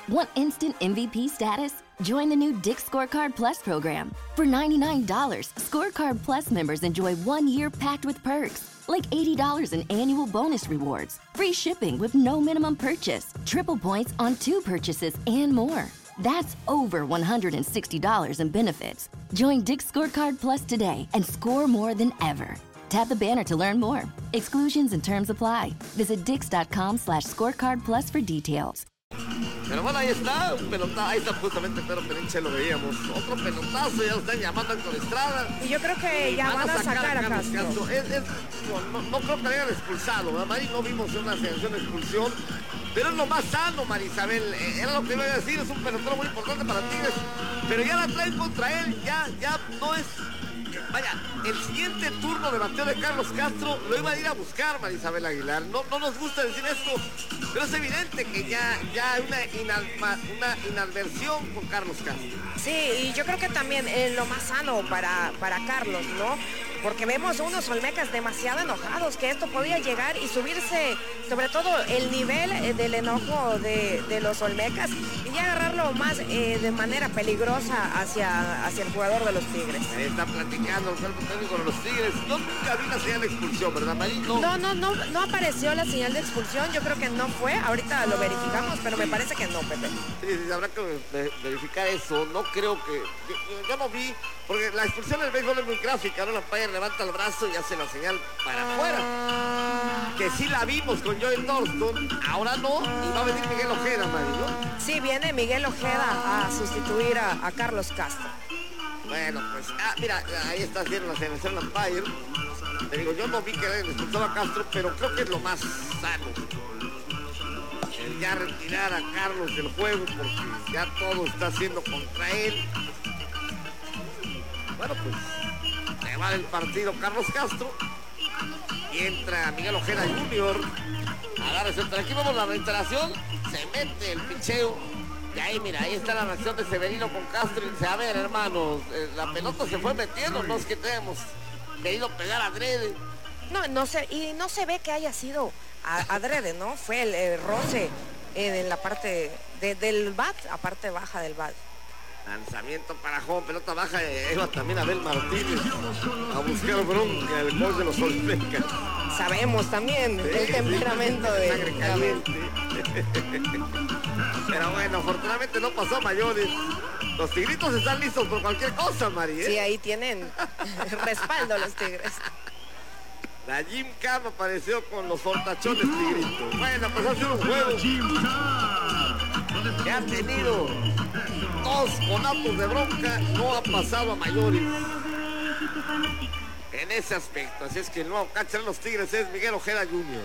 Want instant MVP status? Join the new Dick's Scorecard Plus program. For $99, Scorecard Plus members enjoy 1 year packed with perks, like $80 in annual bonus rewards, free shipping with no minimum purchase, triple points on 2 purchases, and more. That's over $160 in benefits. Join Dick's Scorecard Plus today and score more than ever. Tap the banner to learn more. Exclusions and terms apply. Visit dix.com/scorecard plus for details. Pero bueno, ahí está, un pelotazo, ahí está justamente Pedro Pelinche, lo veíamos. Otro pelotazo, ya lo están llamando a Héctor Estrada. Y yo creo que ya van a sacar a Castro. No creo que le hayan expulsado, ¿verdad, Mari? No vimos una sanción de expulsión, pero es lo más sano, Marisabel. Era lo que iba a decir, es un pelotero muy importante para Tigres, pero ya la traen contra él, ya no es... Vaya, el siguiente turno de bateo de Carlos Castro lo iba a ir a buscar Marisabel Aguilar. No nos gusta decir esto, pero es evidente que ya hay una inadversión con Carlos Castro. Sí, y yo creo que también lo más sano para Carlos, ¿no? Porque vemos unos olmecas demasiado enojados, que esto podía llegar y subirse, sobre todo el nivel del enojo de los olmecas, y agarrarlo más de manera peligrosa hacia el jugador de los Tigres. Ahí está platicando el cuerpo técnico de los Tigres. Yo nunca vi una señal de expulsión, ¿verdad, Marito? No apareció la señal de expulsión. Yo creo que no fue. Ahorita lo verificamos, pero me parece que no, Pepe. Sí, habrá que verificar eso. No creo que... Yo no vi, porque la expulsión del béisbol es muy gráfica, ¿no? La Paya levanta el brazo y hace la señal para afuera. Que sí la vimos con Joel Thorston, ahora no, y va a venir Miguel Ojeda, Mari, ¿no? Sí, viene Miguel Ojeda a sustituir a Carlos Castro. Bueno, pues, mira, ahí está haciendo la selección Empire. Te digo, yo no vi que hayan expulsado a Castro, pero creo que es lo más sano. El ya retirar a Carlos del juego, porque ya todo está haciendo contra él. Bueno, pues, se va del partido Carlos Castro. Y entra Miguel Ojeda Jr. Agarra centro. Aquí vemos la reiteración. Se mete el picheo. Y ahí, mira, ahí está la reacción de Severino con Castro. Y dice, a ver, hermanos, la pelota se fue metiendo. No es que tenemos querido pegar adrede. No sé, y no se ve que haya sido adrede, ¿no? Fue el roce en la parte del bat, a parte baja del bat. Lanzamiento para home, pelota baja, iba también Abel Martínez a buscar bronca, el gol de los Olmecas. Sabemos también el temperamento de sangre caliente. Pero bueno, afortunadamente no pasó a mayores. Los tigritos están listos por cualquier cosa, Mari, ¿eh? Sí, ahí tienen respaldo los Tigres. La Jim Cam apareció con los fortachones tigritos. Bueno, pues ha sido un juego que ha tenido 2 conatos de bronca, no ha pasado a mayores en ese aspecto. Así es que el nuevo catcher de los Tigres es Miguel Ojeda Jr.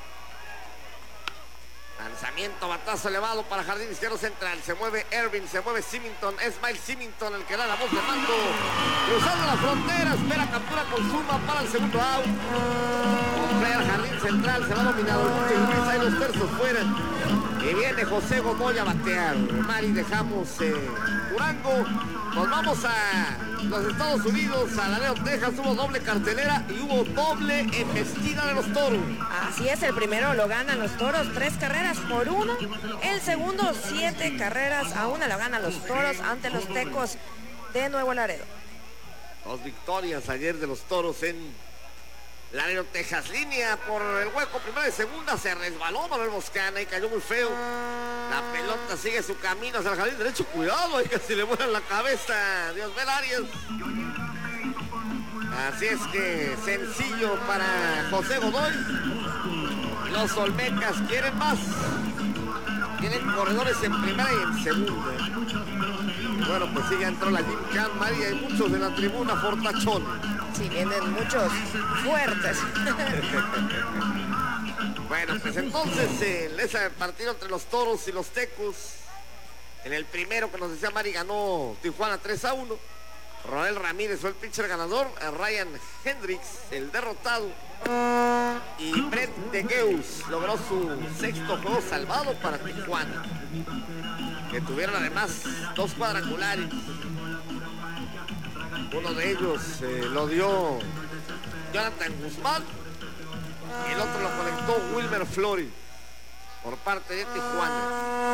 Lanzamiento, batazo elevado para jardín izquierdo central. Se mueve Ervin, se mueve Symington. Es Mike Symington el que da la voz de mando. Cruzando la frontera, espera captura con Zuma para el segundo out. Completa al jardín central, se va dominado y Luis, hay 2 tercios fuera. Y viene José Godoy a batear. Mari, dejamos Durango. Nos vamos a los Estados Unidos, a Laredo, Texas. Hubo doble cartelera y hubo doble embestida de los Toros. Así es, el primero lo ganan los Toros, 3 carreras por 1. El segundo, 7 carreras a 1 lo ganan los Toros ante los Tecos de Nuevo Laredo. 2 victorias ayer de los Toros en Laredo, Texas. Línea por el hueco, primera y segunda. Se resbaló Manuel Moscana y cayó muy feo. La pelota sigue su camino hacia el jardín derecho. Cuidado, ahí casi le vuelan la cabeza Diosbel Arias. Así es que sencillo para José Godoy. Los Olmecas quieren más. Tienen corredores en primera y en segunda. Bueno, pues sí, ya entró la Jim Cam, María, y muchos de la tribuna fortachón. Sí, vienen muchos fuertes. Bueno, pues entonces en ese partido entre los Toros y los Tecos, en el primero que nos decía Mari, ganó Tijuana 3-1. Roel Ramírez fue el pitcher ganador, Ryan Hendricks el derrotado, y Brett DeGeus logró su 6º juego salvado para Tijuana, que tuvieron además 2 cuadrangulares. Uno de ellos lo dio Jonathan Guzmán y el otro lo conectó Wilmer Flores por parte de Tijuana.